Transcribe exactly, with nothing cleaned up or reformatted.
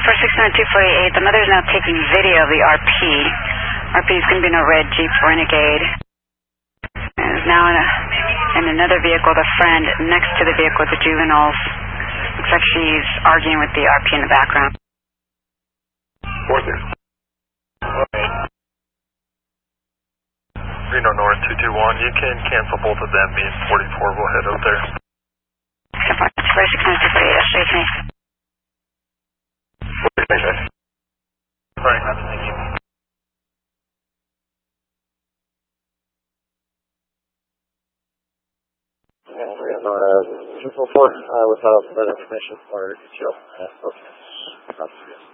four six nine two forty-eight, the mother is now taking video of the R P. R P is going to be in a red Jeep Renegade. And is now in, a, in another vehicle, the friend next to the vehicle with the juveniles. Looks like she's arguing with the R P in the background. four six. Reno North two two one, you can cancel both of them, me and forty-four will head out there. four six nine two forty-eight, that's straight to me. Sorry, thank you. Uh, two four four, uh, without that information or detail. Uh, okay.